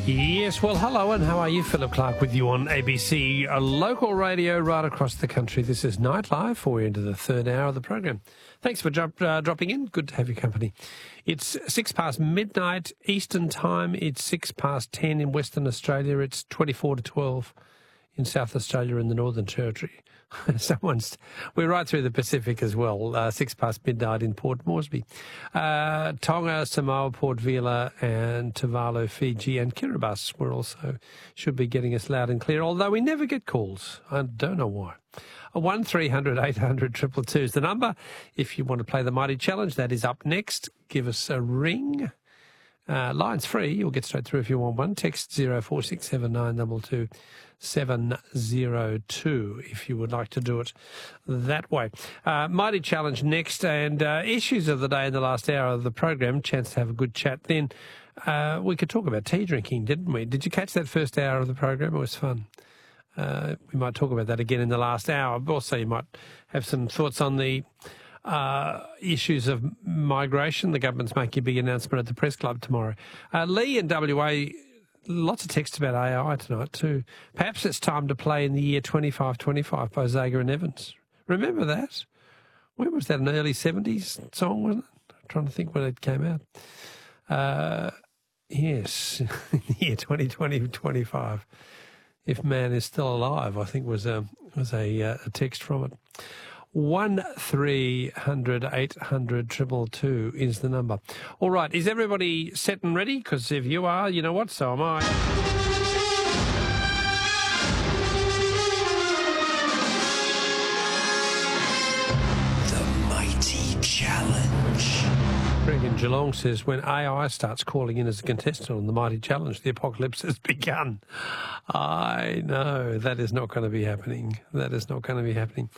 Yes, well, hello and how are you? Philip Clark with you on ABC, a local radio right across the country. This is Nightlife for you into the third hour of the program. Thanks for dropping in. Good to have your company. It's 6 past midnight Eastern time. It's 6 past 10 in Western Australia. It's 24 to 12 in South Australia and the Northern Territory. We're right through the Pacific as well. 6 past midnight in Port Moresby. Tonga, Samoa, Port Vila and Tuvalu, Fiji and Kiribati should be getting us loud and clear, although we never get calls. I don't know why. 1300 800 222 is the number. If you want to play the Mighty Challenge, that is up next. Give us a ring. Line's free. You'll get straight through if you want one. Text 0467922702 if you would like to do it that way. Mighty Challenge next, and issues of the day in the last hour of the program. Chance to have a good chat. Then we could talk about tea drinking, didn't we? Did you catch that first hour of the program? It was fun. We might talk about that again in the last hour. Also, you might have some thoughts on the issues of migration. The government's making a big announcement at the Press Club tomorrow. Lee in WA, lots of texts about AI tonight too. Perhaps it's time to play In the Year 2525 by Zager and Evans. Remember that? When was that, an early 70s song, wasn't it? I'm trying to think when it came out. Yes, In the Year 2025. If man is still alive, I think was a text from it. 1300 800 222 is the number. All right, is everybody set and ready? Because if you are, you know what, so am I. The Mighty Challenge. Greg in Geelong says, when AI starts calling in as a contestant on the Mighty Challenge, the apocalypse has begun. I know, that is not going to be happening. That is not going to be happening.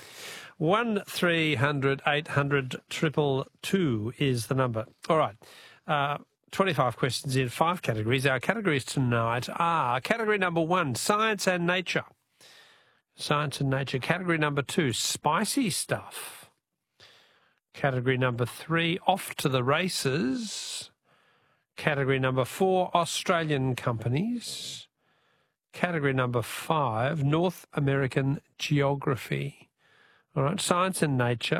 1300 800 222 is the number. All right. 25 questions in 5 categories. Our categories tonight are category number 1, science and nature. Science and nature. Category number 2, spicy stuff. Category number 3, off to the races. Category number 4, Australian companies. Category number 5, North American geography. All right, science and nature.